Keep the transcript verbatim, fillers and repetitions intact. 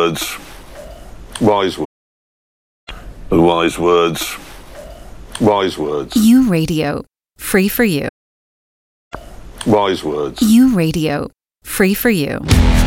words, wise words, wise words, wise words. U Radio, free for you. Wise words. U Radio, free for you.